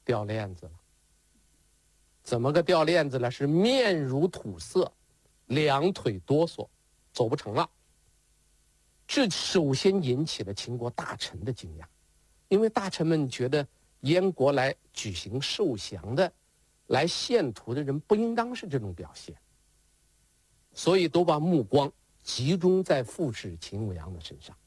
掉链子了。怎么个掉链子了？是面如土色，两腿哆嗦，走不成了。这首先引起了秦国大臣的惊讶，因为大臣们觉得燕国来举行受降的、来献图的人不应当是这种表现，所以都把目光集中在副使秦舞阳的身上。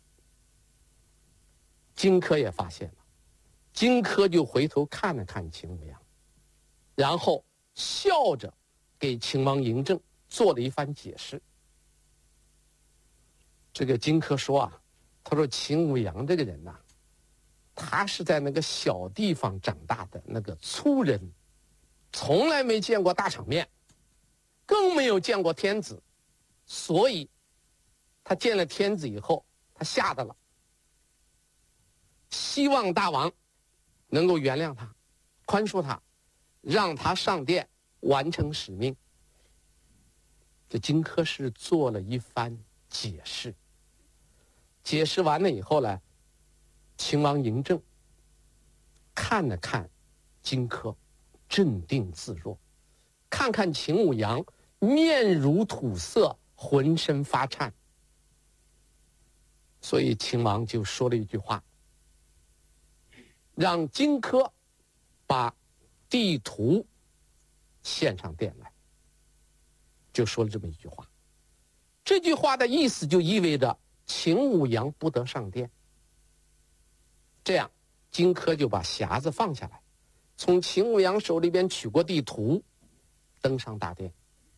荆轲也发现了，荆轲就回头看了看秦舞阳，然后笑着给秦王嬴政做了一番解释。这个荆轲说啊，他说秦舞阳这个人呐，他是在那个小地方长大的那个粗人，从来没见过大场面，更没有见过天子，所以他见了天子以后，他吓得了，希望大王能够原谅他，宽恕他，让他上殿完成使命。这荆轲是做了一番解释，解释完了以后呢，秦王嬴政看了看荆轲，镇定自若，看看秦舞阳面如土色，浑身发颤，所以秦王就说了一句话，让荆轲把地图献上殿来，就说了这么一句话。这句话的意思就意味着秦舞阳不得上殿。这样荆轲就把匣子放下来，从秦舞阳手里边取过地图，登上大殿。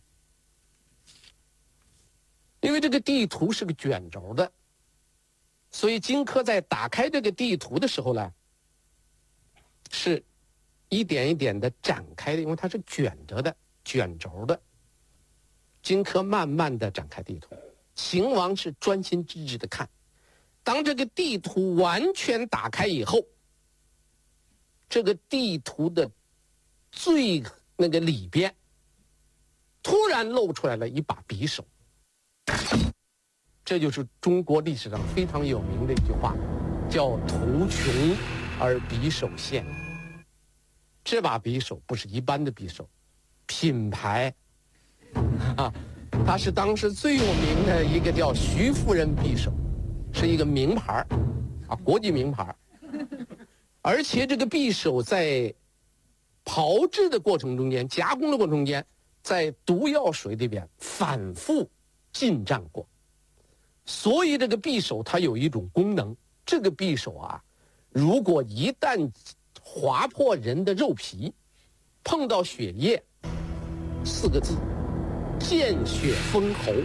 因为这个地图是个卷轴的，所以荆轲在打开这个地图的时候呢，是一点一点的展开的，因为它是卷着的，卷轴的。荆轲慢慢的展开地图，秦王是专心致志的看。当这个地图完全打开以后，这个地图的最那个里边突然露出来了一把匕首。这就是中国历史上非常有名的一句话，叫图穷而匕首现。这把匕首不是一般的匕首，品牌它是当时最有名的一个叫徐夫人匕首，是一个名牌国际名牌。而且这个匕首在炮制的过程中间、加工的过程中间，在毒药水里边反复浸蘸过，所以这个匕首它有一种功能，这个匕首如果一旦划破人的肉皮，碰到血液，4个字，见血封喉，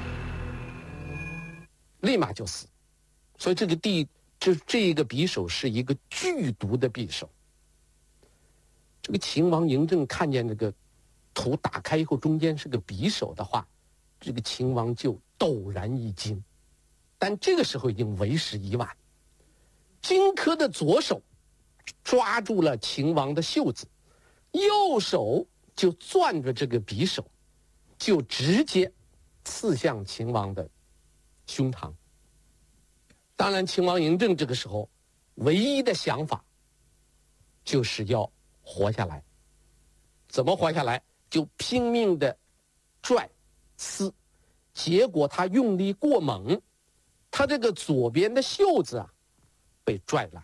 立马就死。所以这个这个匕首是一个剧毒的匕首。这个秦王嬴政看见这个图打开以后，中间是个匕首的话，这个秦王就陡然一惊。但这个时候已经为时已晚，荆轲的左手抓住了秦王的袖子，右手就攥着这个匕首，就直接刺向秦王的胸膛。当然秦王嬴政这个时候唯一的想法就是要活下来。怎么活下来？就拼命的拽撕，结果他用力过猛，他这个左边的袖子被拽烂。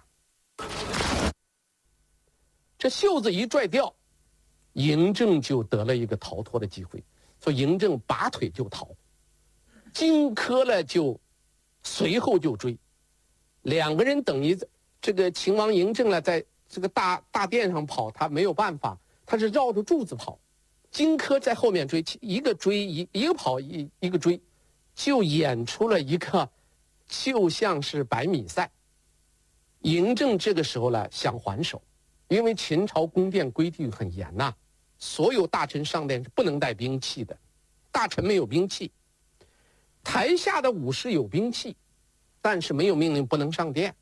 这袖子一拽掉，嬴政就得了一个逃脱的机会，所以嬴政拔腿就逃，荆轲呢就随后就追，两个人等于这个秦王嬴政呢在这个大殿上跑，他没有办法，他是绕着柱子跑，荆轲在后面追，一个追一个跑一个追，就演出了一个就像是100米赛。嬴政这个时候呢想还手，因为秦朝宫殿规定很严所有大臣上殿是不能带兵器的，大臣没有兵器，台下的武士有兵器，但是没有命令不能上殿。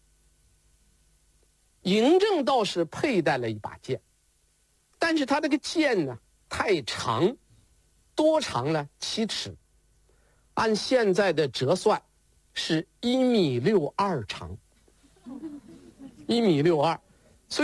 嬴政倒是佩戴了一把剑，但是他这个剑呢太长，多长呢？7尺，按现在的折算是1.62米长，1.62米。